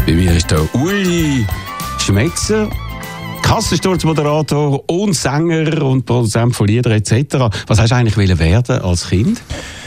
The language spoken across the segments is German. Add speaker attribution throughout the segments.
Speaker 1: Bei mir ist der Uli Schmetzer, Kassensturzmoderator und Sänger und Produzent von Liedern etc. Was hast du eigentlich werden als Kind?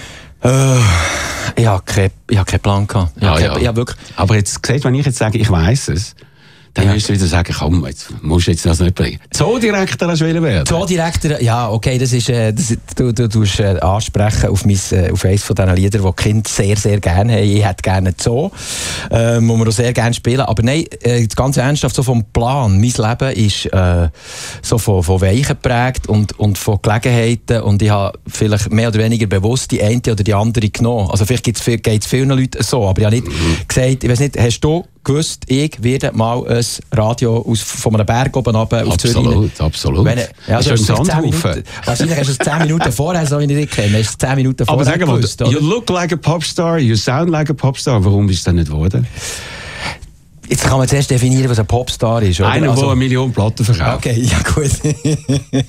Speaker 2: Ich habe keinen Plan gehabt. Ja, wirklich.
Speaker 1: Aber jetzt, siehst du, wenn ich jetzt sage, ich weiss es, dann wirst du wieder sagen, komm, jetzt musst du jetzt das nicht bringen. Zoodirektor hast du werden?
Speaker 2: Zoodirektor, ja, okay, das ist, du tust ansprechen auf eines von diesen Liedern, die die Kinder sehr, sehr gerne haben. Ich hätte gerne Zoo, wo wir auch sehr gerne spielen. Aber nein, ganz ernsthaft, so vom Plan. Mein Leben ist so von Weichen geprägt und von Gelegenheiten. Und ich habe vielleicht mehr oder weniger bewusst die eine oder die andere genommen. Also vielleicht geht es vielen Leuten so, aber ich habe nicht gesagt, ich weiss nicht, hast du gewusst, ich werde mal ein Radio von einem Berg oben runter auf Zürich.
Speaker 1: Absolut.
Speaker 2: Also hast du 10 Minuten, wahrscheinlich hast du es 10 Minuten vorher, so wie ich nicht kenne. Hast du 10 Minuten vorher
Speaker 1: aber sag mal,
Speaker 2: gewusst,
Speaker 1: you look like a popstar, you sound like a popstar. Warum bist du denn nicht geworden?
Speaker 2: Jetzt kann man zuerst definieren, was ein Popstar ist. Oder?
Speaker 1: Einer, der 1 Million Platten verkauft.
Speaker 2: Okay, ja gut.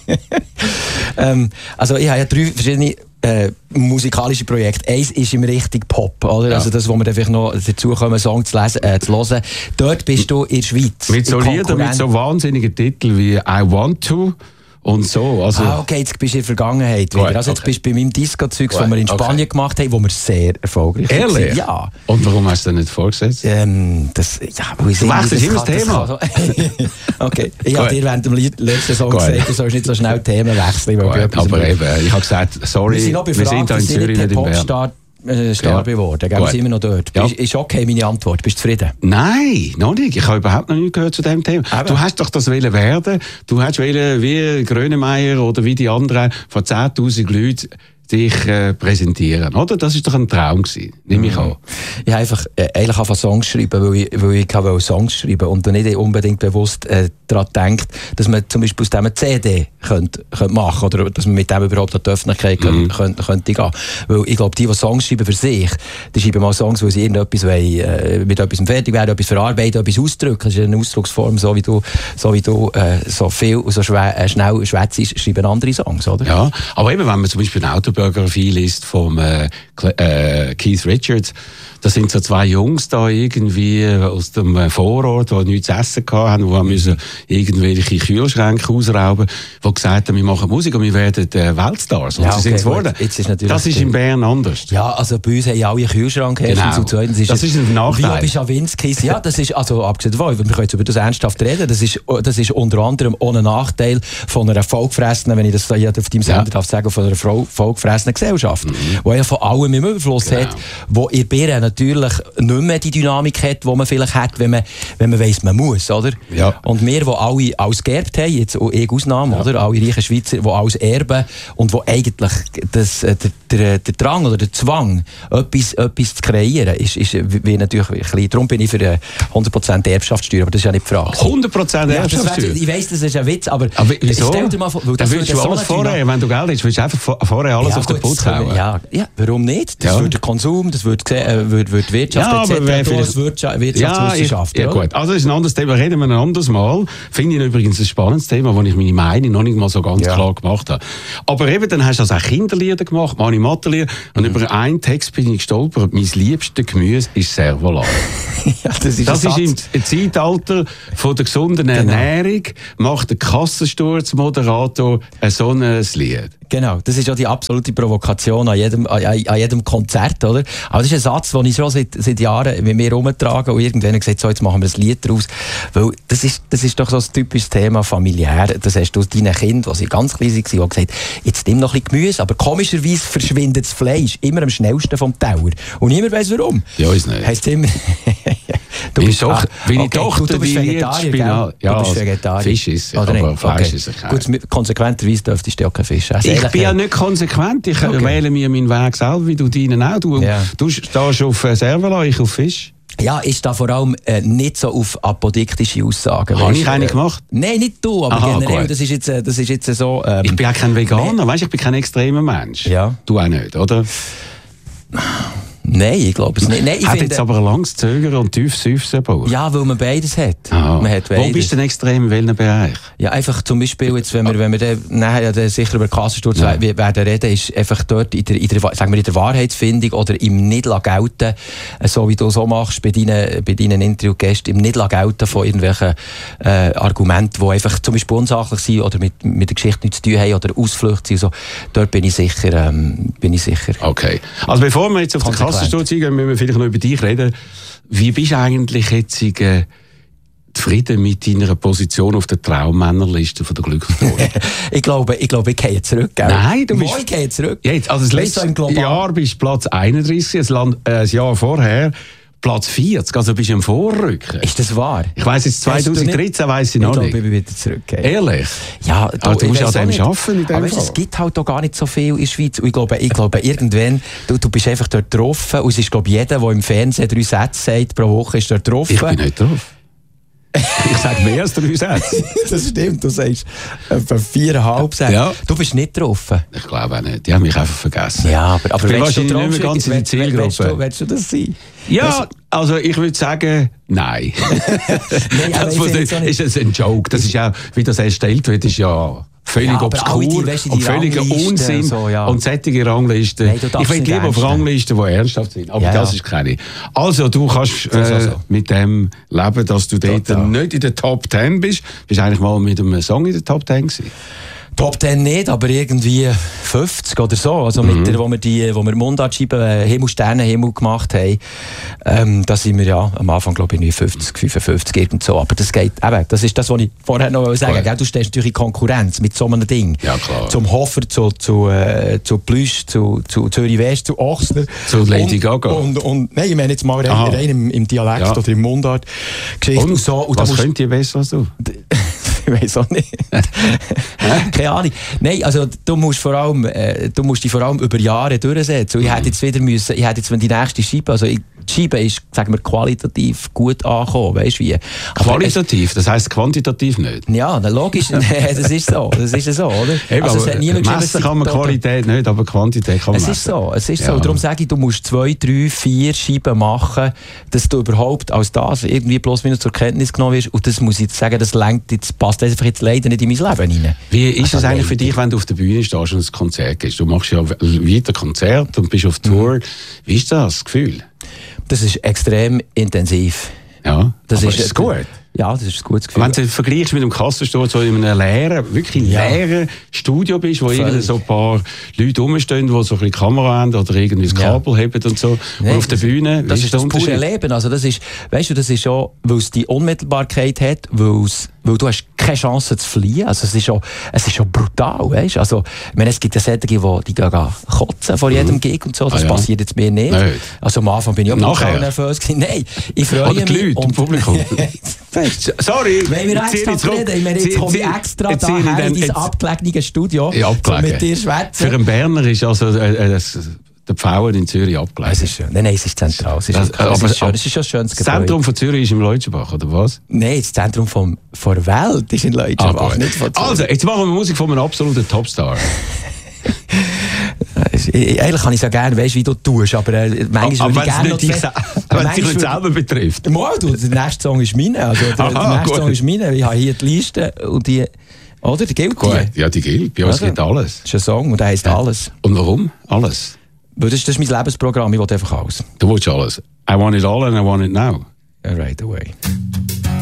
Speaker 2: Also ich habe ja 3 verschiedene musikalische Projekte. Eins ist im Richtung Pop, oder? Ja. Also das, wo wir dann vielleicht noch dazu kommen, Song zu hören. Dort bist du in der Schweiz.
Speaker 1: Mit so Liedern, mit so wahnsinnigen Titeln wie I Want To und so. Also
Speaker 2: okay, jetzt bist du in der Vergangenheit wieder. Also jetzt bist du bei meinem Disco-Zeugs, das wir in Spanien gemacht haben, wo wir sehr erfolgreich waren.
Speaker 1: Ehrlich?
Speaker 2: Ja.
Speaker 1: Und warum hast du das nicht vorgesetzt?
Speaker 2: Weil ich
Speaker 1: du wechselst immer das Thema.
Speaker 2: Okay, ich habe dir während dem letzten Song gesagt, du sollst nicht so schnell Themen wechseln.
Speaker 1: Aber eben, ich habe gesagt, sorry, wir sind da in Zürich, nicht in Bern.
Speaker 2: Star geworden. Wir sind immer noch dort. Ja. Ist okay, meine Antwort. Bist du zufrieden?
Speaker 1: Nein, noch nicht. Ich habe überhaupt noch nichts gehört zu diesem Thema. Aber du hast doch das werden. Du hast wie Grönemeyer oder wie die anderen von 10'000 Leuten dich präsentieren, oder? Das war doch ein Traum gewesen, nehme ich an.
Speaker 2: Ich habe einfach eigentlich angefangen Songs schreiben, weil ich Songs schreiben und nicht unbedingt bewusst daran denkt, dass man zum Beispiel aus dem eine CD könnte machen oder dass man mit dem überhaupt an die Öffentlichkeit könnte gehen. Weil ich glaube, die Songs schreiben für sich, die schreiben mal Songs, weil sie irgendetwas wollen, mit etwas fertig werden, etwas verarbeiten, etwas ausdrücken. Das ist eine Ausdrucksform, so wie du so viel und so schnell schwätzt, schreiben andere Songs, oder?
Speaker 1: Ja, aber eben, wenn man zum Beispiel eine Autobiografie liest vom Keith Richards, das sind so 2 Jungs da irgendwie aus dem Vorort, die nichts zu essen hatten, die müssen irgendwelche Kühlschränke ausrauben, die gesagt haben, wir machen Musik und wir werden Weltstars. Und sie sind es geworden. Das ist in Bern anders.
Speaker 2: Ja, also bei uns haben ja alle Kühlschrank.
Speaker 1: Genau. Das ist ein Nachteil.
Speaker 2: Wie bei Schawinskis. Ja, das ist, also abgesehen davon, wir können jetzt über das ernsthaft reden, das ist unter anderem ohne Nachteil von einer vollgefressenen, wenn ich das hier auf deinem Sender darf sagen, von einer vollgefressenen Gesellschaft, die ja von allem im Überfluss hat, wo in Bern natürlich nicht mehr die Dynamik hat, die man vielleicht hat, wenn man weiss, man muss, oder? Ja. Und wir, die alle alles geerbt haben, jetzt auch ich Ausnahme, oder? Alle reichen Schweizer, die alles erben und die eigentlich der Drang oder der Zwang, etwas zu kreieren, ist wie natürlich ein bisschen, darum bin ich für 100% Erbschaftssteuer, aber das ist ja nicht die Frage.
Speaker 1: 100% Erbschaftssteuer?
Speaker 2: Ich weiss, das ist ein Witz, aber
Speaker 1: wieso?
Speaker 2: Stell dir mal vor,
Speaker 1: dann willst du alles vorher, wenn du Geld hast, willst du einfach vorher alles auf den Putz hauen.
Speaker 2: Ja, warum nicht? Das würde der Konsum, das würde die Wirtschaft etc. Das Wirtschaftswissenschaft.
Speaker 1: Ja, gut. Also das ist ein anderes Thema, reden wir ein anderes Mal. Finde ich übrigens ein spannendes Thema, wo ich meine Meinung noch nicht mal so ganz klar gemacht habe. Aber eben, dann hast du also auch Kinderlieder gemacht, Animatorlieder, und über einen Text bin ich gestolpert. Mein liebstes Gemüse ist Servola.
Speaker 2: Ja, das ist
Speaker 1: im Zeitalter von der gesunden Ernährung, macht der Kassensturzmoderator so ein Lied.
Speaker 2: Genau, das ist ja die absolute Provokation an jedem Konzert, oder? Aber das ist ein Satz, den ich schon seit Jahren mit mir herumtrage und irgendwann gesagt, so, jetzt machen wir ein Lied daraus. Weil das ist doch so ein typisches Thema familiär. Das hast du aus deinen Kindern, die ganz klein waren, auch gesagt, jetzt nimm noch ein bisschen Gemüse, aber komischerweise verschwindet das Fleisch immer am schnellsten vom Teller. Und niemand weiss warum.
Speaker 1: Ja, ist nicht.
Speaker 2: Heisst immer...
Speaker 1: Du bist Vegetarier,
Speaker 2: gell? Ja, du bist Vegetarier.
Speaker 1: Fisch ist, aber Fleisch ist kein.
Speaker 2: Gut, konsequenterweise dürftest du ja keinen Fisch essen.
Speaker 1: Ich bin ja nicht konsequent. Ich wähle mir meinen Weg selber, wie du deinen auch. Du stehst auf Servola, ich auf Fisch.
Speaker 2: Ja, ist da vor allem nicht so auf apodiktische Aussagen.
Speaker 1: Habe ich eine gemacht?
Speaker 2: Nein, nicht du, aber generell. Das ist jetzt so...
Speaker 1: ich bin ja kein Veganer, weißt, ich bin kein extremer Mensch.
Speaker 2: Ja.
Speaker 1: Du auch nicht, oder?
Speaker 2: Nein, ich glaube es nicht. Nein, ich
Speaker 1: hat
Speaker 2: finde,
Speaker 1: jetzt aber ein langes Zögern und tiefes Seufzen bauen.
Speaker 2: ja, weil man beides hat.
Speaker 1: Ah.
Speaker 2: Man hat beides.
Speaker 1: Wo bist du denn extrem, in welchem Bereich?
Speaker 2: Ja, einfach zum Beispiel, jetzt, wenn wir dann nachher ja sicher über Kassensturz werden reden, ist einfach dort in der Wahrheitsfindung oder im nicht gelten, so wie du so machst bei deinen Interviewgästen, im nicht gelten von irgendwelchen Argumenten, die einfach zum Beispiel unsachlich sind oder mit der Geschichte nichts zu tun haben oder Ausflüchte sind. So. Dort bin ich sicher.
Speaker 1: Okay. Also bevor wir jetzt auf den Kassensturz eingehen, müssen wir vielleicht noch über dich reden. Wie bist du eigentlich jetzt zufrieden mit deiner Position auf der Traummännerliste von der Glücksstory?
Speaker 2: ich glaube, ich gehe zurück. Gell?
Speaker 1: Nein, du bist...
Speaker 2: Ich gehe zurück.
Speaker 1: Jetzt, also das letzte Jahr bist du Platz 31, ein Jahr vorher Platz 40, also bist du im Vorrücken.
Speaker 2: Ist das wahr?
Speaker 1: Ich weiss jetzt 2013, weiss ich noch nicht.
Speaker 2: Ich glaube, ich bin wieder zurück.
Speaker 1: Ehrlich?
Speaker 2: Ja,
Speaker 1: aber du musst an dem arbeiten in dem Fall.
Speaker 2: Es gibt halt auch gar nicht so viel in der Schweiz. Und ich glaube irgendwann, du bist einfach dort getroffen und es ist, glaube ich, jeder, der im Fernsehen 3 Sätze sagt pro Woche, ist dort getroffen.
Speaker 1: Ich bin nicht drauf. Ich sage mehr als 3 Sätze.
Speaker 2: Das stimmt, du sagst etwa 4,5 Sätze.
Speaker 1: Ja.
Speaker 2: Du bist nicht getroffen.
Speaker 1: Ich glaube auch nicht. Die haben mich einfach vergessen.
Speaker 2: Ja, aber
Speaker 1: ich bin wahrscheinlich nicht mehr ganz in der Zielgruppe.
Speaker 2: Willst du das sein?
Speaker 1: Ja, also ich würde sagen, nein.
Speaker 2: Nein,
Speaker 1: das ist ein Joke. Das ist auch, wie das erstellt wird, ist ja völlig obskur und völliger Unsinn. So, ja. Und solche Ranglisten. Nein, ich will lieber auf Ranglisten, die ernsthaft sind. Aber das ist keine. Also du kannst mit dem leben, dass du dort nicht in der Top 10 bist. Bist eigentlich mal mit einem Song in der Top 10 gewesen?
Speaker 2: Top 10 nicht, aber irgendwie 50 oder so. Also mit der, wo wir Mundartscheiben Himmel gemacht haben, da sind wir ja am Anfang, glaube ich, 50, 55 irgend so. Aber das geht, eben, das ist das, was ich vorher noch sagen wollte. Du stehst natürlich in Konkurrenz mit so einem Ding.
Speaker 1: Ja, klar.
Speaker 2: Zum Hofer, zu Plüsch, zu Zürich West, zu Ochsner.
Speaker 1: Zu Lady Gaga.
Speaker 2: Und nein, ich meine jetzt mal rein im Dialekt oder im Mundart.
Speaker 1: Und so. Und was könnt ihr besser als du?
Speaker 2: Ich weiß auch nicht. Keine Ahnung. Nein, also du musst dich vor allem über Jahre durchsetzen. Und ich hätte jetzt wenn die nächste Scheibe, also die Scheibe ist, sagen wir, qualitativ gut angekommen, weißt du wie?
Speaker 1: Qualitativ, das heisst quantitativ nicht?
Speaker 2: Ja, logisch, das ist so, oder?
Speaker 1: Eben, also, messen kann man Qualität nicht, aber Quantität kann man messen.
Speaker 2: Es ist so. Und darum sage ich, du musst 2, 3, 4 Scheiben machen, dass du überhaupt als das irgendwie bloß minus zur Kenntnis genommen wirst. Und das muss ich jetzt sagen, das passt einfach jetzt leider nicht in mein Leben rein. Wie
Speaker 1: ist es eigentlich für dich, wenn du auf der Bühne stehst und ein Konzert gibst? Du machst ja weiter Konzert und bist auf Tour. Wie ist das Gefühl?
Speaker 2: Das ist extrem intensiv.
Speaker 1: Ja, das ist gut.
Speaker 2: Ja, das ist ein gutes Gefühl.
Speaker 1: Wenn du vergleichst mit dem Kassensturz, wo du in einem leeren Studio bist, wo irgendwie so ein paar Leute rumstehen, die so ein bisschen Kamera haben oder irgendwie das Kabel haben und so.
Speaker 2: Nein,
Speaker 1: und auf der Bühne,
Speaker 2: das ist das pure Leben. Also das ist, weißt du, das ist schon, weil es die Unmittelbarkeit hat, weil du hast keine Chance zu fliehen. Also es ist schon brutal, weißt du. Also, ich meine, es gibt ja solche, die gehen kotzen vor jedem Gig und so. Das passiert jetzt mir nicht. Nein. Also am Anfang bin ich auch nervös gewesen. Nein, ich freue mich.
Speaker 1: Die Leute im Publikum. Sorry,
Speaker 2: wenn wir ernsthaft reden, ich meine, jetzt komme ich extra daher in dein abgelegenes Studio,
Speaker 1: um
Speaker 2: mit dir schwätzen.
Speaker 1: Für einen Berner ist also der Pfauen in Zürich abgelegen.
Speaker 2: Es ist schön. Nein, es ist zentral. Es ist schon ein schönes Gebäude.
Speaker 1: Das Zentrum von Zürich ist im Leutschenbach, oder was?
Speaker 2: Nein, das Zentrum der Welt ist in Leutschenbach, nicht von Zürich.
Speaker 1: Also, jetzt machen wir Musik von einem absoluten Topstar.
Speaker 2: Eigentlich kann ich so gerne, weißt, wie du tust, aber manchmal würde ich gerne
Speaker 1: wenn es dich nicht selber betrifft.
Speaker 2: Der nächste Song ist meine. Also, der nächste Song ist meine. Ich habe hier die Liste und die... Oder? Die gilt die?
Speaker 1: Ja, die gilt. Bei uns gilt alles.
Speaker 2: Das ist ein Song und der heisst Alles.
Speaker 1: Und warum? Alles?
Speaker 2: Weil das ist mein Lebensprogramm. Ich will einfach alles.
Speaker 1: Du willst alles. I want it all and I want it now.
Speaker 2: Right away.